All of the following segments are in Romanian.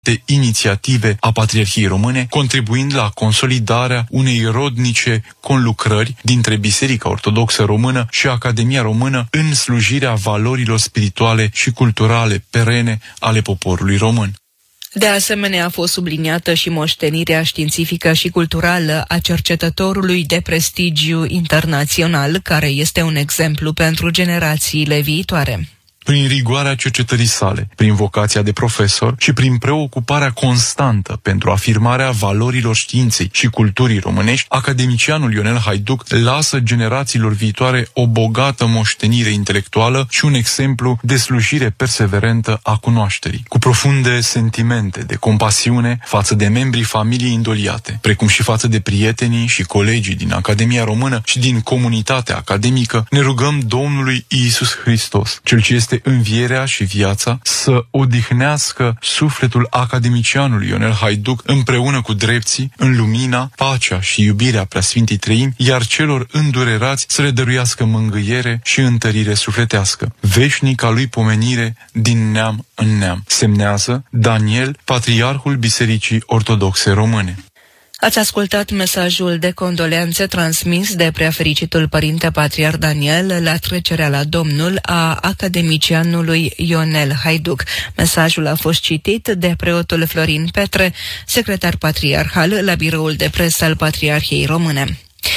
de inițiative a Patriarhiei Române, contribuind la consolidarea unei rodnice conlucrări dintre Biserica Ortodoxă Română și Academia Română în slujirea valorilor spirituale și culturale perene ale poporului român. De asemenea, a fost subliniată și moștenirea științifică și culturală a cercetătorului de prestigiu internațional, care este un exemplu pentru generațiile viitoare. Prin rigoarea cercetării sale, prin vocația de profesor și prin preocuparea constantă pentru afirmarea valorilor științei și culturii românești, academicianul Ionel Haiduc lasă generațiilor viitoare o bogată moștenire intelectuală și un exemplu de slujire perseverentă a cunoașterii, cu profunde sentimente de compasiune față de membrii familiei indoliate, precum și față de prietenii și colegii din Academia Română și din comunitatea academică. Ne rugăm Domnului Iisus Hristos, Cel ce este învierea și viața, să odihnească sufletul academicianului Ionel Haiduc împreună cu drepții, în lumina, pacea și iubirea Preasfintei Treimi, iar celor îndurerați să le dăruiască mângâiere și întărire sufletească. Veșnica lui pomenire din neam în neam. Semnează Daniel, Patriarhul Bisericii Ortodoxe Române. Ați ascultat mesajul de condoleanțe transmis de preafericitul Părinte Patriarh Daniel la trecerea la Domnul a academicianului Ionel Haiduc. Mesajul a fost citit de preotul Florin Petre, secretar patriarhal la biroul de presă al Patriarhiei Române.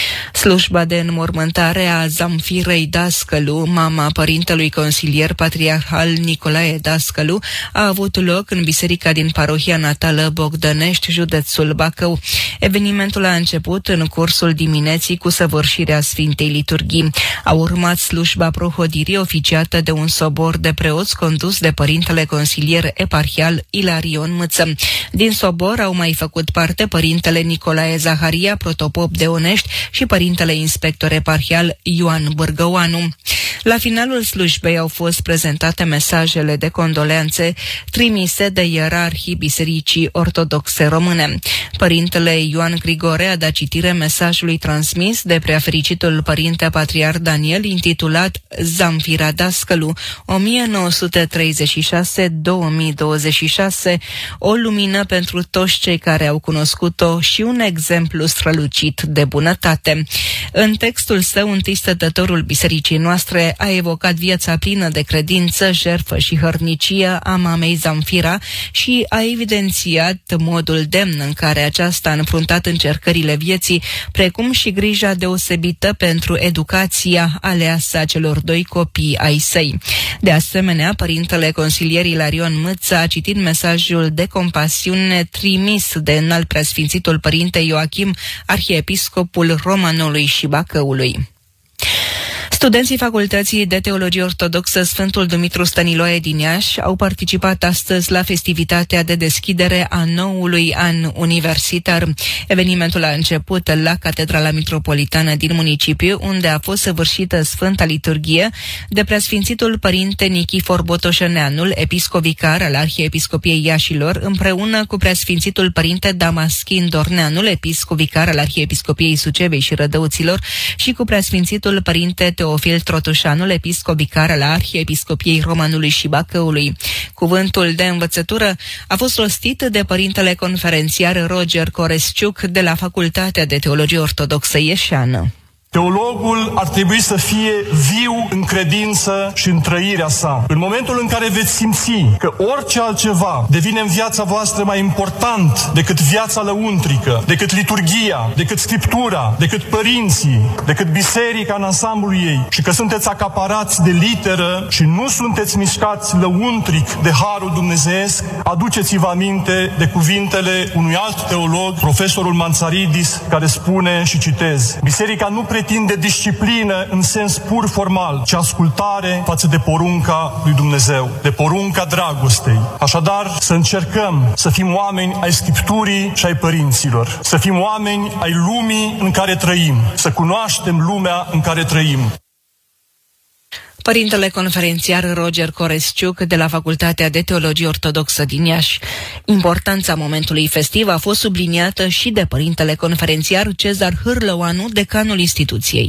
Slujba de înmormântare a Zamfirei Dascălu, mama părintelui consilier patriarhal Nicolae Dascălu, a avut loc în biserica din parohia natală Bogdănești, județul Bacău. Evenimentul a început în cursul dimineții cu săvârșirea Sfintei Liturghii. A urmat slujba prohodirii oficiată de un sobor de preoți condus de părintele consilier eparhial Ilarion Mâță. Din sobor au mai făcut parte părintele Nicolae Zaharia, protopop de Onești, și părintele inspector eparhial Ioan Bârgăoanu. La finalul slujbei au fost prezentate mesajele de condoleanțe trimise de ierarhii Bisericii Ortodoxe Române. Părintele Ioan Grigore a dat citire mesajului transmis de preafericitul Părinte Patriarh Daniel, intitulat Zamfira Dascălu, 1936-2026, o lumină pentru toți cei care au cunoscut-o și un exemplu strălucit de bunătate. În textul său, întâi stătătorul bisericii noastre a evocat viața plină de credință, jertfă și hărnicie a mamei Zamfira și a evidențiat modul demn în care aceasta a înfruntat încercările vieții, precum și grija deosebită pentru educația aleasă a celor doi copii ai săi. De asemenea, părintele consilier Ilarion Mâță a citit mesajul de compasiune trimis de înalt preasfințitul Părinte Ioachim, arhiepiscopul Romanului și Bacăului. Studenții Facultății de Teologie Ortodoxă Sfântul Dumitru Stăniloae din Iași au participat astăzi la festivitatea de deschidere a noului an universitar. Evenimentul a început la Catedrala Mitropolitană din municipiu, unde a fost săvârșită Sfânta Liturghie de Preasfințitul Părinte Nichifor Botoșăneanul, episcop vicar al Arhiepiscopiei Iașilor, împreună cu Preasfințitul Părinte Damaschin Dorneanul, episcop vicar al Arhiepiscopiei Sucevei și Rădăuților, și cu Preasfințitul Părinte Teofil Trotușanul, episcop vicar al Arhiepiscopiei Romanului și Bacăului. Cuvântul de învățătură a fost rostit de părintele conferențiar Roger Coresciuc de la Facultatea de Teologie Ortodoxă Ieșeană. Teologul ar trebui să fie viu în credință și în trăirea sa. În momentul în care veți simți că orice altceva devine în viața voastră mai important decât viața lăuntrică, decât liturghia, decât scriptura, decât părinții, decât biserica în ansamblul ei, și că sunteți acaparați de literă și nu sunteți mișcați lăuntric de harul dumnezeiesc, aduceți-vă aminte de cuvintele unui alt teolog, profesorul Manțaridis, care spune, și citez: biserica nu pretinde disciplină în sens pur formal, ci ascultare față de porunca lui Dumnezeu, de porunca dragostei. Așadar, să încercăm să fim oameni ai Scripturii și ai părinților, să fim oameni ai lumii în care trăim, să cunoaștem lumea în care trăim. Părintele conferențiar Roger Coresciuc de la Facultatea de Teologie Ortodoxă din Iași. Importanța momentului festiv a fost subliniată și de părintele conferențiar Cezar Hârlăoanu, decanul instituției.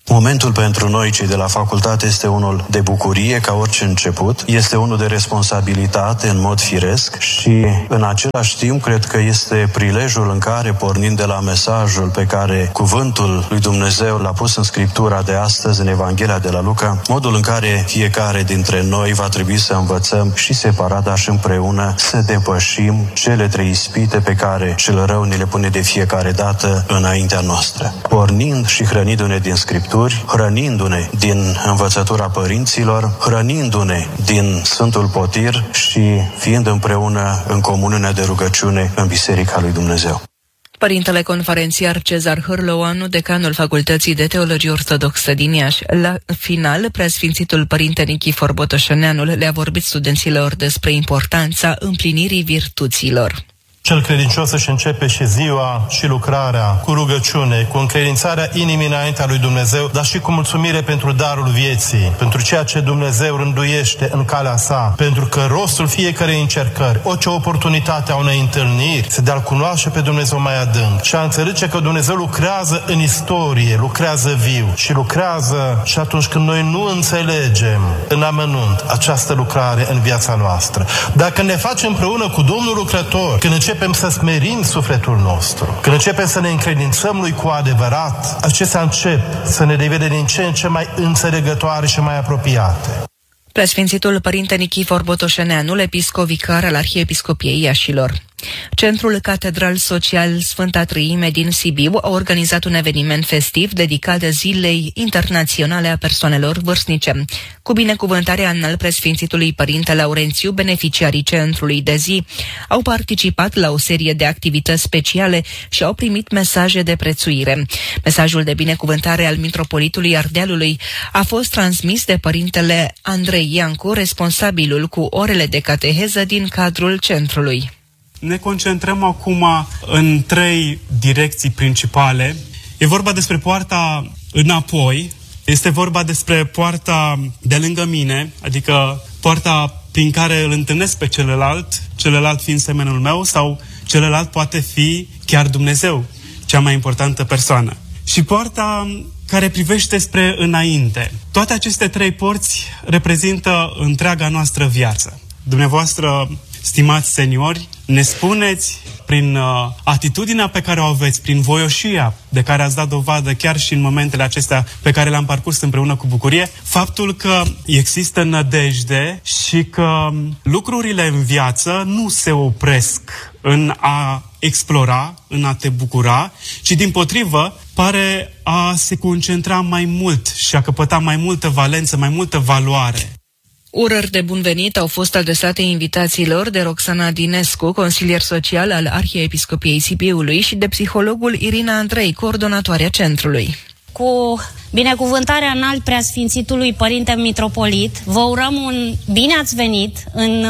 Momentul pentru noi, cei de la facultate, este unul de bucurie, ca orice început. Este unul de responsabilitate, în mod firesc, și în același timp, cred că este prilejul în care, pornind de la mesajul pe care cuvântul lui Dumnezeu l-a pus în Scriptura de astăzi, în Evanghelia de la Luca, modul în care fiecare dintre noi va trebui să învățăm și separat, dar și împreună, să depășim cele 3 ispite pe care cel rău ne le pune de fiecare dată înaintea noastră. Pornind și hrănindu-ne din Scriptură, hrănindu-ne din învățătura părinților, hrănindu-ne din Sfântul Potir și fiind împreună în comuniunea de rugăciune în Biserica lui Dumnezeu. Părintele conferențiar Cezar Hârloanu, decanul Facultății de Teologie Ortodoxă din Iași. La final, preasfințitul părinte Nichifor Botoșăneanul le-a vorbit studenților despre importanța împlinirii virtuților. Cel credincios își începe și ziua și lucrarea cu rugăciune, cu încredințarea inimii înaintea lui Dumnezeu, dar și cu mulțumire pentru darul vieții, pentru ceea ce Dumnezeu rânduiește în calea sa, pentru că rostul fiecărei încercări, orice oportunitate a unei întâlniri, se de-a cunoaște pe Dumnezeu mai adânc și a înțelege că Dumnezeu lucrează în istorie, lucrează viu și lucrează și atunci când noi nu înțelegem în amănunt această lucrare în viața noastră. Dacă ne facem împreună cu Domnul lucrător, când începem să smerim sufletul nostru, când începem să ne încredințăm lui cu adevărat, acestea încep să ne devină din ce în ce mai înțelegătoare și mai apropiate. Preasfințitul părinte Nichifor Botoșăneanul, episcop vicar al Arhiepiscopiei Iașilor. Centrul Catedral Social Sfânta Trăime din Sibiu a organizat un eveniment festiv dedicat Zilei Internaționale a Persoanelor Vârstnice. Cu binecuvântarea înalt preasfințitului părinte Laurențiu, beneficiarii centrului de zi au participat la o serie de activități speciale și au primit mesaje de prețuire. Mesajul de binecuvântare al mitropolitului Ardealului a fost transmis de părintele Andrei Iancu, responsabilul cu orele de cateheză din cadrul centrului. Ne concentrăm acum în 3 direcții principale. E vorba despre poarta înapoi, este vorba despre poarta de lângă mine, adică poarta prin care îl întâlnesc pe celălalt fiind semenul meu, sau celălalt poate fi chiar Dumnezeu, cea mai importantă persoană. Și poarta care privește spre înainte. Toate aceste 3 porți reprezintă întreaga noastră viață. Dumneavoastră, stimați seniori, ne spuneți, prin atitudinea pe care o aveți, prin voioșia de care ați dat dovadă chiar și în momentele acestea pe care le-am parcurs împreună cu bucurie, faptul că există nădejde și că lucrurile în viață nu se opresc în a explora, în a te bucura, ci dimpotrivă pare a se concentra mai mult și a căpăta mai multă valență, mai multă valoare. Urări de bun venit au fost adresate invitațiilor de Roxana Dinescu, consilier social al Arhiepiscopiei Sibiului, și de psihologul Irina Andrei, coordonatoarea centrului. Cu binecuvântarea înalt preasfințitului Părinte Mitropolit, vă urăm un bine ați venit în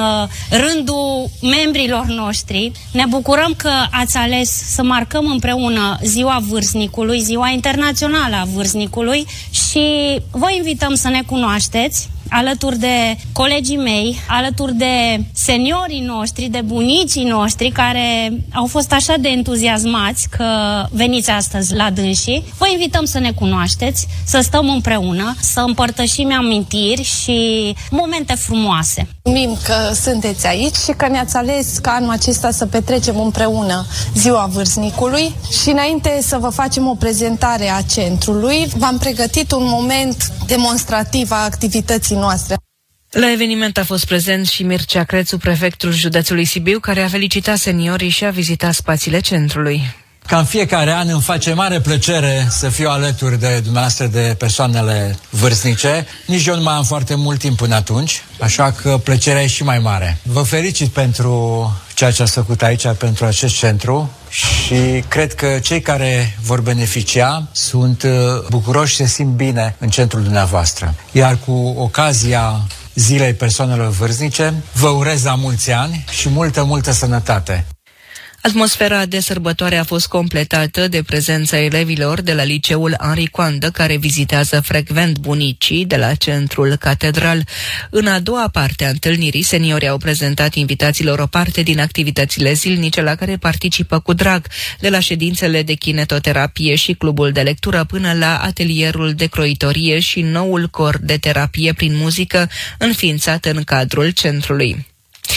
rândul membrilor noștri. Ne bucurăm că ați ales să marcăm împreună Ziua Vârstnicului, Ziua Internațională a Vârstnicului, și vă invităm să ne cunoașteți alături de colegii mei, alături de seniorii noștri, de bunicii noștri care au fost așa de entuziasmați că veniți astăzi la dânsii. Vă invităm să ne cunoașteți, să stăm împreună, să împărtășim amintiri și momente frumoase. Mulțumim că sunteți aici și că ne-ați ales ca anul acesta să petrecem împreună Ziua Vârstnicului. Și înainte să vă facem o prezentare a centrului, v-am pregătit un moment demonstrativ a activității noastre. La eveniment a fost prezent și Mircea Crețu, prefectul județului Sibiu, care a felicitat seniorii și a vizitat spațiile centrului. Ca în fiecare an îmi face mare plăcere să fiu alături de dumneavoastră, de persoanele vârstnice. Nici eu nu mai am foarte mult timp până atunci, așa că plăcerea e și mai mare. Vă felicit pentru ceea ce ați făcut aici, pentru acest centru, și cred că cei care vor beneficia sunt bucuroși și se simt bine în centrul dumneavoastră. Iar cu ocazia Zilei Persoanelor Vârstnice, vă urez la mulți ani și multă, multă sănătate. Atmosfera de sărbătoare a fost completată de prezența elevilor de la liceul Henri Coandă, care vizitează frecvent bunicii de la centrul catedral. În a doua parte a întâlnirii, seniorii au prezentat invitaților o parte din activitățile zilnice la care participă cu drag, de la ședințele de kinetoterapie și clubul de lectură până la atelierul de croitorie și noul cor de terapie prin muzică înființat în cadrul centrului.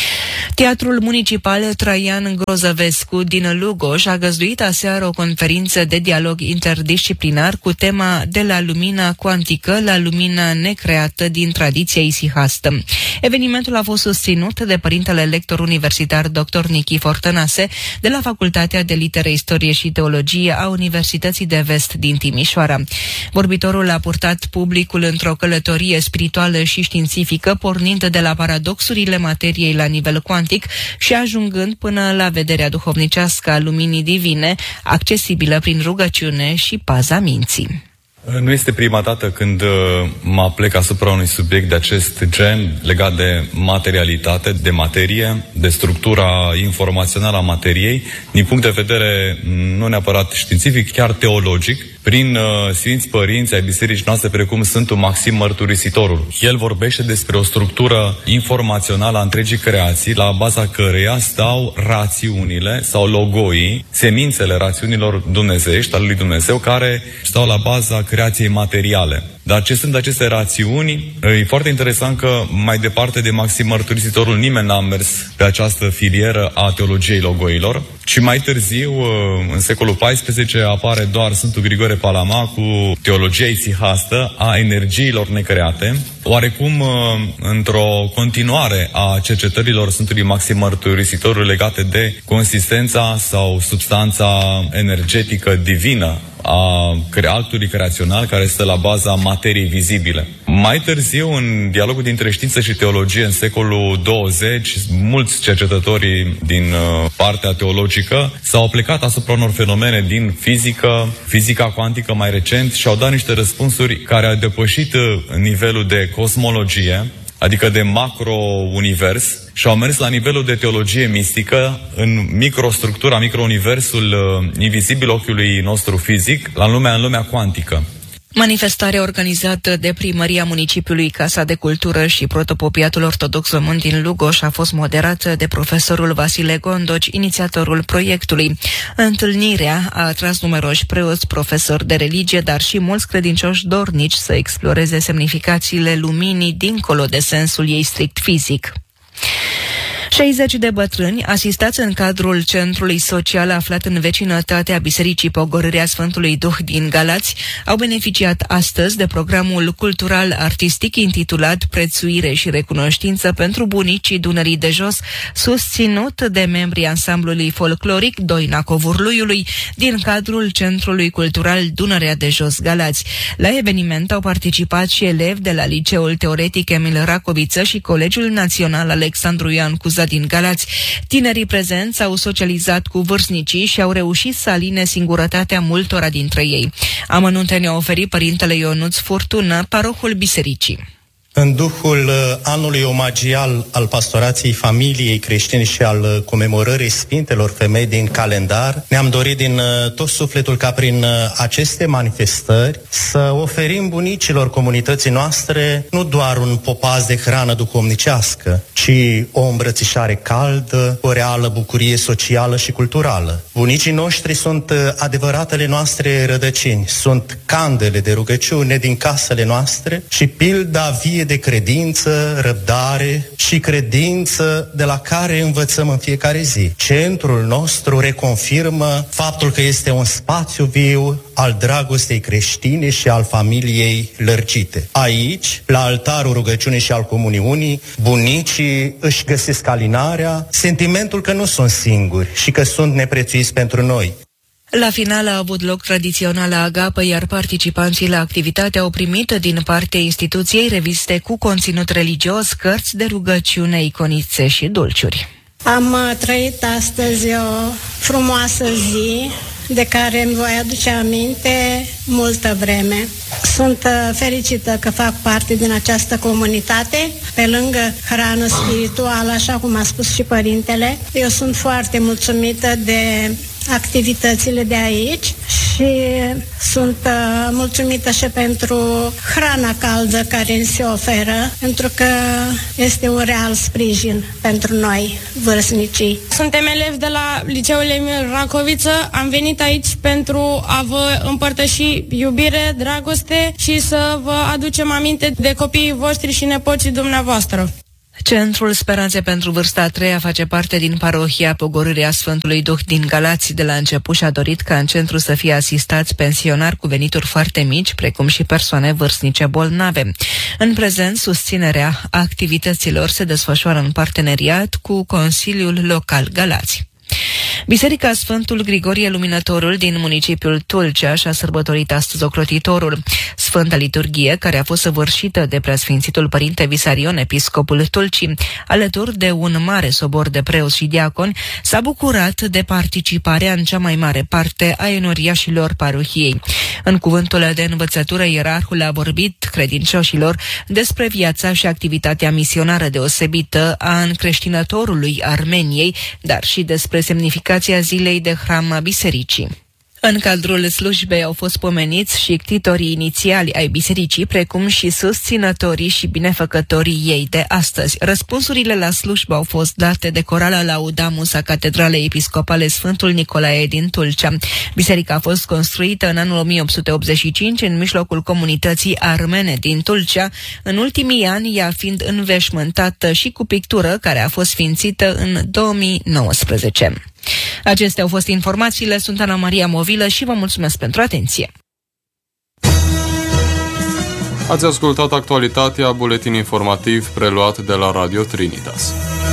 Teatrul Municipal Traian Grozăvescu din Lugoj a găzduit aseară o conferință de dialog interdisciplinar cu tema De la lumina cuantică la lumina necreată din tradiția isihastă. Evenimentul a fost susținut de părintele lector universitar dr. Nichifor Tănase de la Facultatea de Litere, Istorie și Teologie a Universității de Vest din Timișoara. Vorbitorul a purtat publicul într-o călătorie spirituală și științifică, pornind de la paradoxurile materiei la nivel cuantic și ajungând până la vederea duhovnicească a luminii divine, accesibilă prin rugăciune și paza minții. Nu este prima dată când mă aplec asupra unui subiect de acest gen legat de materialitate, de materie, de structura informațională a materiei, din punct de vedere nu neapărat științific, chiar teologic, prin Sfinți Părinți ai Bisericii noastre, precum Sfântul Maxim Mărturisitorul. El vorbește despre o structură informațională a întregii creații, la baza căreia stau rațiunile sau logoii, semințele rațiunilor dumnezeiești, ale lui Dumnezeu, care stau la baza creației materiale. Dar ce sunt aceste rațiuni? E foarte interesant că mai departe de Maxim Mărturisitorul nimeni n-a mers pe această filieră a teologiei logoilor, ci mai târziu, în secolul XIV, apare doar Sfântul Grigore Palama cu teologia isihastă a energiilor necreate, oarecum într-o continuare a cercetărilor Sfântului Maxim Mărturisitorul legate de consistența sau substanța energetică divină a altului creațional care stă la baza materiei vizibile. Mai târziu, în dialogul dintre știință și teologie, în secolul 20, mulți cercetători din partea teologică s-au aplicat asupra unor fenomene din fizica cuantică mai recent și au dat niște răspunsuri care au depășit nivelul de cosmologie, adică de macro-univers, și au mers la nivelul de teologie mistică, în microstructura, microuniversul invizibil ochiului nostru fizic, în lumea cuantică. Manifestarea organizată de Primăria Municipiului Casa de Cultură și Protopopiatul Ortodox Român din Lugoj a fost moderată de profesorul Vasile Gondoci, inițiatorul proiectului. Întâlnirea a atras numeroși preoți, profesori de religie, dar și mulți credincioși dornici să exploreze semnificațiile luminii dincolo de sensul ei strict fizic. 60 de bătrâni, asistați în cadrul centrului social aflat în vecinătatea Bisericii Pogorârea Sfântului Duh din Galați, au beneficiat astăzi de programul cultural-artistic intitulat Prețuire și recunoștință pentru bunicii Dunării de Jos, susținut de membrii ansamblului folcloric Doina Covurluiului din cadrul Centrului Cultural Dunărea de Jos Galați. La eveniment au participat și elevi de la Liceul Teoretic Emil Racoviță și Colegiul Național Alexandru Ioan Cuza din Galați. Tinerii prezenți au socializat cu vârstnicii și au reușit să aline singurătatea multora dintre ei. Amănunte ne-a oferit părintele Ionuț Furtună, parohul bisericii. În duhul anului omagial al pastorației familiei creștine și al comemorării Sfintelor Femei din calendar, ne-am dorit din tot sufletul ca prin aceste manifestări să oferim bunicilor comunității noastre nu doar un popaz de hrană duhovnicească, ci o îmbrățișare caldă, o reală bucurie socială și culturală. Bunicii noștri sunt adevăratele noastre rădăcini, sunt candele de rugăciune din casele noastre și pilda vie de credință, răbdare și credință de la care învățăm în fiecare zi. Centrul nostru reconfirmă faptul că este un spațiu viu al dragostei creștine și al familiei lărgite. Aici, la altarul rugăciunii și al comuniunii, bunicii își găsesc alinarea, sentimentul că nu sunt singuri și că sunt neprețuiți pentru noi. La final a avut loc tradiționala agapă, iar participanții la activitate au primit din partea instituției reviste cu conținut religios, cărți de rugăciune, iconițe și dulciuri. Am trăit astăzi o frumoasă zi de care îmi voi aduce aminte multă vreme. Sunt fericită că fac parte din această comunitate. Pe lângă hrană spirituală, așa cum a spus și părintele, eu sunt foarte mulțumită de activitățile de aici și sunt mulțumită și pentru hrana caldă care ni se oferă, pentru că este un real sprijin pentru noi, vârstnicii. Suntem elevi de la Liceul Emil Racoviță. Am venit aici pentru a vă împărtăși iubire, dragoste și să vă aducem aminte de copiii voștri și nepoții dumneavoastră. Centrul Speranțe pentru vârsta a treia face parte din parohia Pogorârea Sfântului Duh din Galați. De la început și-a dorit ca în centru să fie asistați pensionari cu venituri foarte mici, precum și persoane vârstnice bolnave. În prezent, susținerea activităților se desfășoară în parteneriat cu Consiliul Local Galați. Biserica Sfântul Grigorie Luminătorul din municipiul Tulcea și-a sărbătorit astăzi ocrotitorul. Sfânta liturghie, care a fost săvârșită de preasfințitul Părinte Visarion, episcopul Tulcii, alături de un mare sobor de preoți și diaconi, s-a bucurat de participarea în cea mai mare parte a enoriașilor parohiei. În cuvântul de învățătură, ierarhul a vorbit credincioșilor despre viața și activitatea misionară deosebită a încreștinătorului Armeniei, dar și despre semnificația zilei de hram a bisericii. În cadrul slujbei au fost pomeniți și ctitorii inițiali ai bisericii, precum și susținătorii și binefăcătorii ei de astăzi. Răspunsurile la slujbă au fost date de corala Laudamus a Catedralei Episcopale Sfântul Nicolae din Tulcea. Biserica a fost construită în anul 1885 în mijlocul comunității armene din Tulcea, în ultimii ani ea fiind înveșmântată și cu pictură, care a fost sfințită în 2019. Acestea au fost informațiile, sunt Ana Maria Movilă și vă mulțumesc pentru atenție. Ați ascultat actualitatea, buletin informativ preluat de la Radio Trinitas.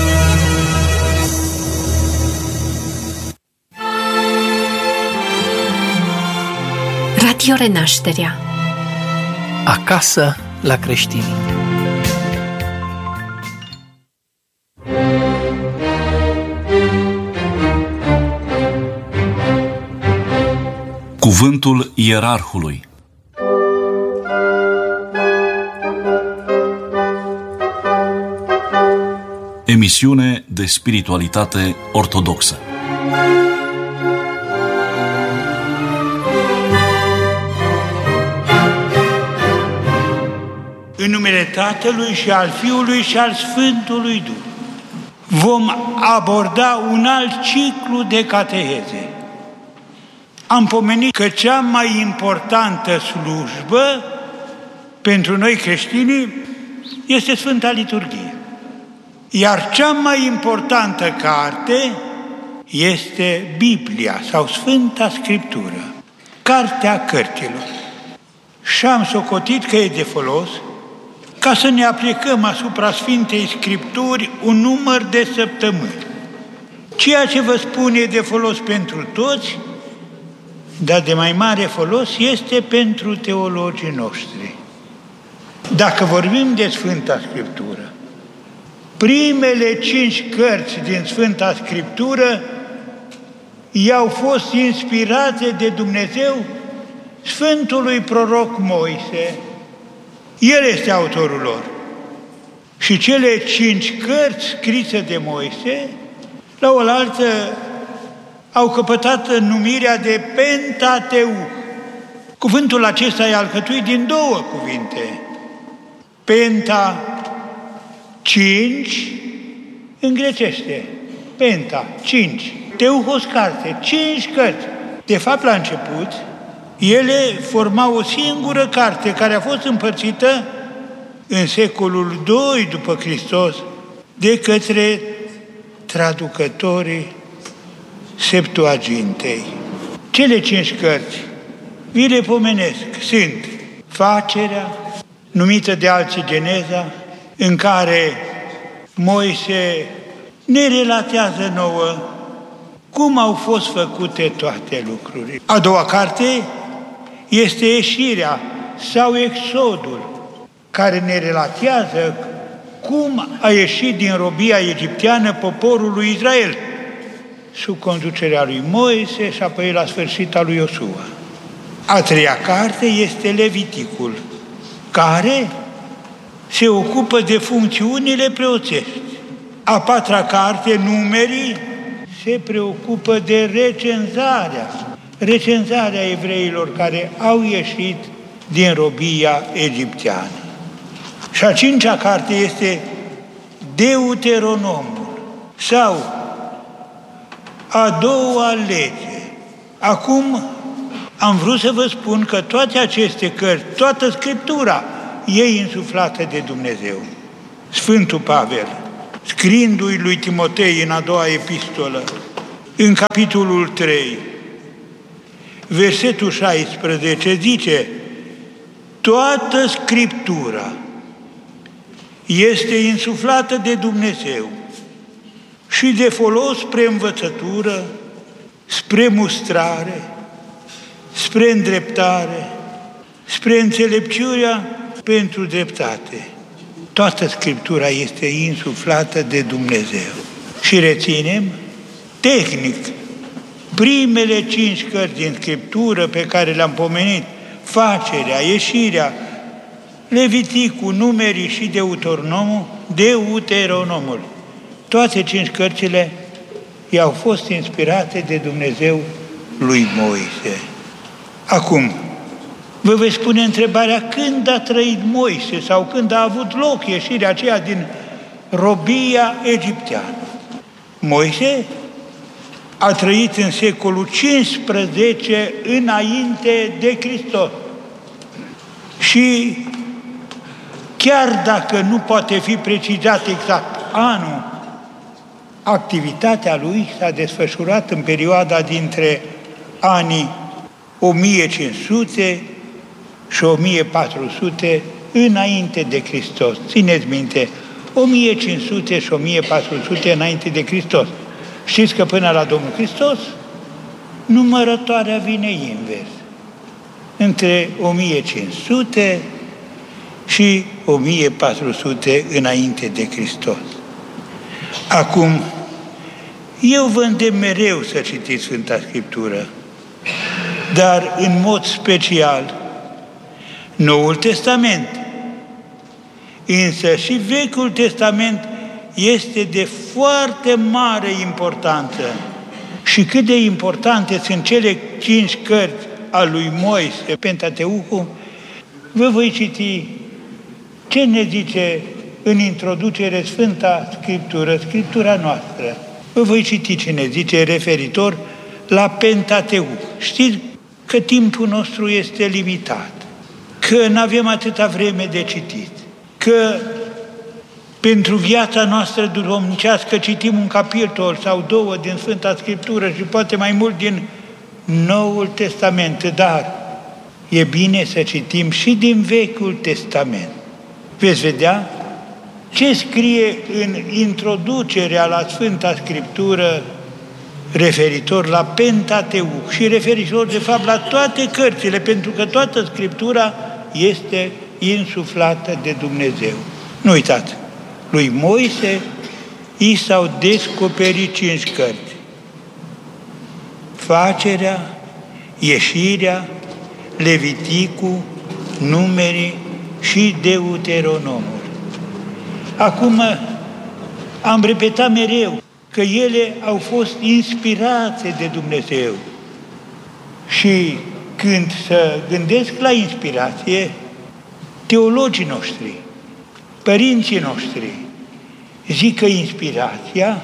Radio Renașterea. Acasă la creștini. Cuvântul ierarhului. Emisiune de spiritualitate ortodoxă. În numele Tatălui și al Fiului și al Sfântului Duh vom aborda un alt ciclu de cateheze. Am pomenit că cea mai importantă slujbă pentru noi creștini este Sfânta Liturghie. Iar cea mai importantă carte este Biblia sau Sfânta Scriptură, Cartea Cărților. Și am socotit că e de folos ca să ne aplicăm asupra Sfintei Scripturi un număr de săptămâni. Ceea ce vă spun e de folos pentru toți, dar de mai mare folos este pentru teologii noștri. Dacă vorbim de Sfânta Scriptură, primele 5 cărți din Sfânta Scriptură i-au fost inspirate de Dumnezeu Sfântului Proroc Moise. El este autorul lor. Și cele 5 cărți scrise de Moise, la oaltă, au căpătat numirea de Pentateuch. Cuvântul acesta e alcătuit din 2 cuvinte. Penta, 5, în grecește. Penta, 5. Teuchos, carte, 5 cărți. De fapt, la început, ele formau o singură carte care a fost împărțită în secolul II după Hristos de către traducătorii Septuagintei. Cele 5 cărți, vi le pomenesc, sunt Facerea, numită de alții Geneza, în care Moise ne relatează nouă cum au fost făcute toate lucrurile. A doua carte este Ieșirea sau Exodul, care ne relatează cum a ieșit din robia egipteană poporul lui Israel, sub conducerea lui Moise și apoi la sfârșit al lui Iosua. A treia carte este Leviticul, care se ocupă de funcțiunile preoțești. A patra carte, Numerii, se preocupă de recenzarea evreilor care au ieșit din robia egipteană. Și a cincea carte este Deuteronomul, sau a doua lege. Acum am vrut să vă spun că toate aceste cărți, toată Scriptura, e insuflată de Dumnezeu. Sfântul Pavel, scriindu-i lui Timotei în a doua epistolă, în capitolul 3, versetul 16, zice: toată Scriptura este insuflată de Dumnezeu și de folos spre învățătură, spre mustrare, spre îndreptare, spre înțelepciunea pentru dreptate. Toată Scriptura este insuflată de Dumnezeu. Și reținem, tehnic, primele 5 cărți din Scriptură pe care le-am pomenit, Facerea, Ieșirea, Leviticul, Numerii și Deuteronomul. Toate 5 cărțile i-au fost inspirate de Dumnezeu lui Moise. Acum, vă voi spune întrebarea: când a trăit Moise sau când a avut loc ieșirea aceea din robia egipteană? Moise a trăit în secolul 15 înainte de Hristos. Și chiar dacă nu poate fi precizat exact anul, activitatea lui s-a desfășurat în perioada dintre anii 1500 și 1400 înainte de Hristos. Țineți minte, 1500 și 1400 înainte de Hristos. Știți că până la Domnul Hristos numărătoarea vine invers. Între 1500 și 1400 înainte de Hristos. Acum, eu vă îndemn mereu să citiți Sfânta Scriptură, dar în mod special Noul Testament. Însă și Vechiul Testament este de foarte mare importanță. Și cât de importante sunt cele 5 cărți a lui Moise, Pentateucul, vă voi citi ce ne zice în introducere Sfânta Scriptură, Scriptura noastră. Vă voi citi ce ne zice referitor la Pentateuc. Știți că timpul nostru este limitat, că nu avem atâta vreme de citit, că pentru viața noastră duhovnicească citim un capitol sau 2 din Sfânta Scriptură și poate mai mult din Noul Testament, dar e bine să citim și din Vechiul Testament. Veți vedea ce scrie în introducerea la Sfânta Scriptură referitor la Pentateuc și referitor de fapt la toate cărțile, pentru că toată Scriptura este insuflată de Dumnezeu. Nu uitați, lui Moise i s-au descoperit 5 cărți: Facerea, Ieșirea, Leviticul, Numerii și Deuteronomul. Acum am repetat mereu că ele au fost inspirate de Dumnezeu. Și când să gândesc la inspirație, teologii noștri, părinții noștri, zic că inspirația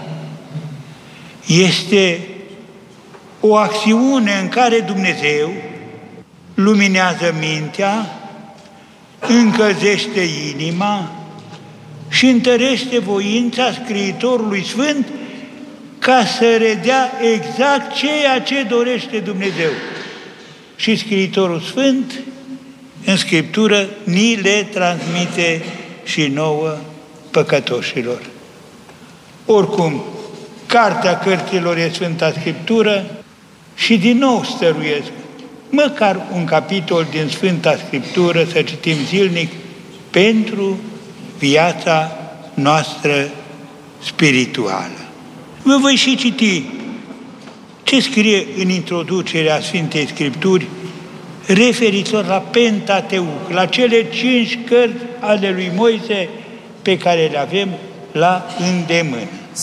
este o acțiune în care Dumnezeu luminează mintea, încălzește inima și întărește voința scriitorului Sfânt ca să redea exact ceea ce dorește Dumnezeu. Și scriitorul Sfânt în Scriptură ni le transmite și nouă păcătoșilor. Oricum, cartea cărților e Sfânta Scriptură și din nou stăruiesc măcar un capitol din Sfânta Scriptură să citim zilnic pentru viața noastră spirituală. Vă voi și citi ce scrie în introducerea Sfintei Scripturi referitor la Pentateuc, la cele 5 cărți ale lui Moise pe care le avem la îndemână.